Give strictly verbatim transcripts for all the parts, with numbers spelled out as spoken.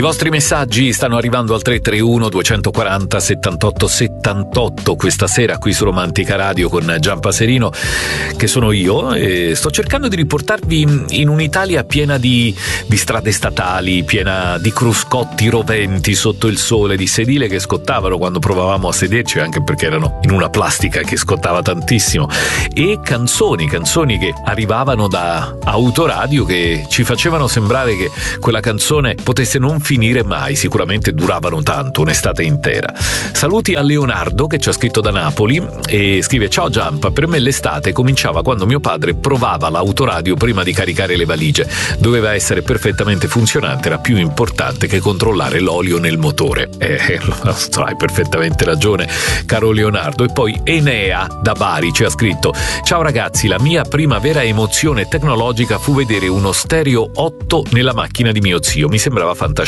I vostri messaggi stanno arrivando al tre tre uno due quattro zero settantotto settantotto questa sera qui su Romantica Radio con Gian Paserino, che sono io, e sto cercando di riportarvi in un'Italia piena di, di strade statali, piena di cruscotti roventi sotto il sole, di sedile che scottavano quando provavamo a sederci, anche perché erano in una plastica che scottava tantissimo, e canzoni, canzoni che arrivavano da autoradio che ci facevano sembrare che quella canzone potesse non finire mai. Sicuramente duravano tanto, un'estate intera. Saluti a Leonardo che ci ha scritto da Napoli e scrive: ciao Giampa, per me l'estate cominciava quando mio padre provava l'autoradio prima di caricare le valigie. Doveva essere perfettamente funzionante, era più importante che controllare l'olio nel motore. Eh, hai perfettamente ragione, caro Leonardo. E poi Enea da Bari ci ha scritto: ciao ragazzi, la mia prima vera emozione tecnologica fu vedere uno stereo otto nella macchina di mio zio, mi sembrava fantascienza.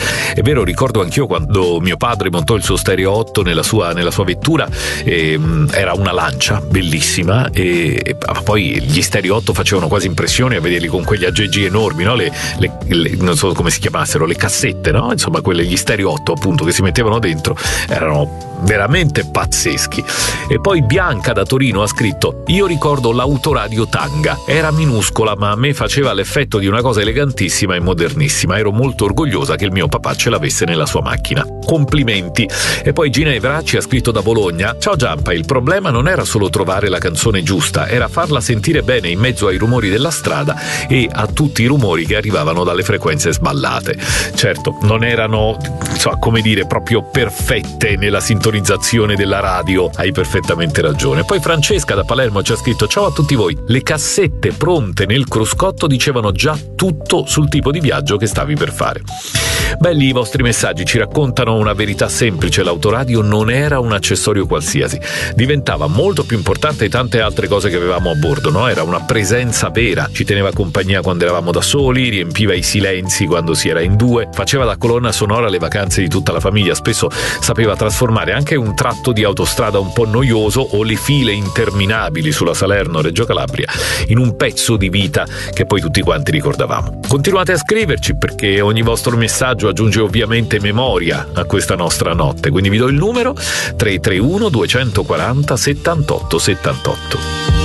È vero, ricordo anch'io quando mio padre montò il suo stereo otto nella sua, nella sua vettura, e, um, era una Lancia bellissima, e, e poi gli stereo otto facevano quasi impressione a vederli con quegli aggeggi enormi, no? le, le, le, non so come si chiamassero, le cassette, no? Insomma, quelle, gli stereo otto appunto che si mettevano dentro erano veramente pazzeschi. E poi Bianca da Torino ha scritto: io ricordo l'autoradio Tanga, era minuscola ma a me faceva l'effetto di una cosa elegantissima e modernissima, ero molto orgogliosa che il mio papà ce l'avesse nella sua macchina. Complimenti. E poi Ginevra ci ha scritto da Bologna: ciao Giampa, il problema non era solo trovare la canzone giusta, era farla sentire bene in mezzo ai rumori della strada e a tutti i rumori che arrivavano dalle frequenze sballate. Certo, non erano, insomma, come dire, proprio perfette nella sintonizzazione della radio, hai perfettamente ragione. Poi Francesca da Palermo ci ha scritto: ciao a tutti voi, le cassette pronte nel cruscotto dicevano già tutto sul tipo di viaggio che stavi per fare. Belli i vostri messaggi, ci raccontano una verità semplice: l'autoradio non era un accessorio qualsiasi, diventava molto più importante di tante altre cose che avevamo a bordo, no? Era una presenza vera, ci teneva compagnia quando eravamo da soli, riempiva i silenzi quando si era in due, faceva da colonna sonora le vacanze di tutta la famiglia, spesso sapeva trasformare anche un tratto di autostrada un po' noioso o le file interminabili sulla Salerno-Reggio Calabria in un pezzo di vita che poi tutti quanti ricordavamo. Continuate a scriverci, perché ogni vostro messaggio aggiunge ovviamente memoria a questa nostra notte, quindi vi do il numero tre tre uno due quattro zero settantotto settantotto.